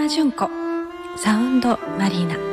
山純子サウンドマリーナ。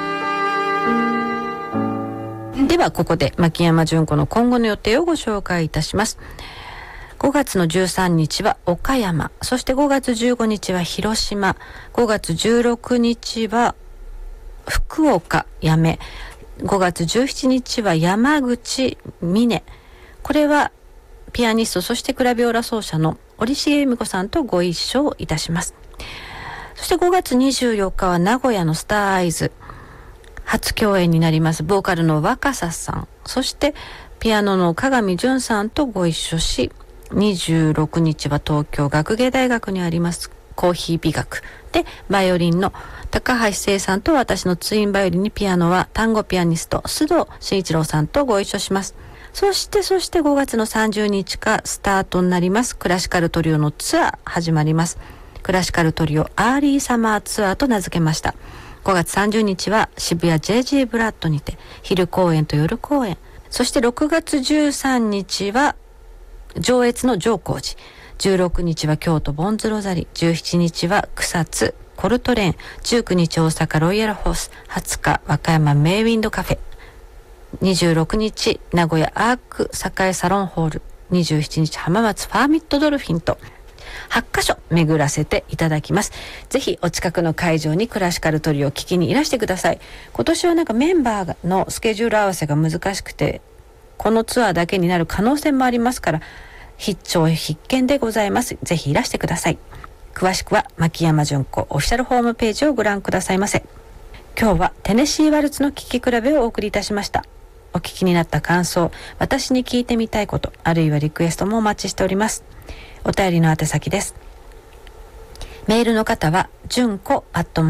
ではここで牧山純子の今後の予定をご紹介いたします。5月の13日は岡山、そして5月15日は広島、5月16日は福岡八女、5月17日は山口美祢。これはピアニスト、そしてクラビオラ奏者の折重由美子さんとご一緒いたします。そして5月24日は名古屋のスターアイズ、初共演になりますボーカルの若狭さん、そしてピアノの鏡淳さんとご一緒し、26日は東京学芸大学にありますコーヒー美学でバイオリンの高橋聖さんと私のツインバイオリンにピアノは単語ピアニスト須藤慎一郎さんとご一緒します。そして5月の30日からスタートになりますクラシカルトリオのツアー始まります。クラシカルトリオアーリーサマーツアーと名付けました。5月30日は渋谷 JG ブラッドにて昼公演と夜公演、そして6月13日は上越の上高寺、16日は京都ボンズロザリ、17日は草津コルトレーン、19日大阪ロイヤルホース、20日和歌山メイウィンドカフェ、26日名古屋アーク栄サロンホール、27日浜松ファーミットドルフィンと8カ所巡らせていただきます。ぜひお近くの会場にクラシカルトリオを聴きにいらしてください。今年はメンバーのスケジュール合わせが難しくて、このツアーだけになる可能性もありますから、必聴必見でございます。ぜひいらしてください。詳しくは牧山純子オフィシャルホームページをご覧くださいませ。今日はテネシーワルツの聴き比べをお送りいたしました。お聞きになった感想、私に聞いてみたいこと、あるいはリクエストもお待ちしております。お便りの宛先です。メールの方は純子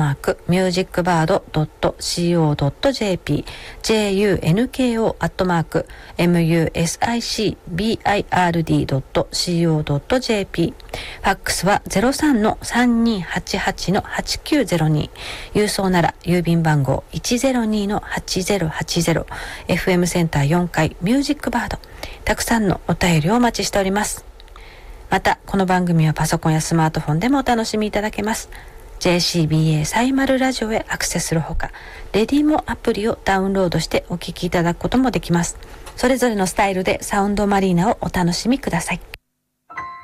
@musicbird.co.jp、 junko@musicbird.co.jp、 ファックスは 03-3288-8902、 郵送なら郵便番号 102-8080、 FM センター4階ミュージックバード。たくさんのお便りをお待ちしております。またこの番組はパソコンやスマートフォンでもお楽しみいただけます。 JCBA サイマルラジオへアクセスするほか、レディモアプリをダウンロードしてお聞きいただくこともできます。それぞれのスタイルでサウンドマリーナをお楽しみください。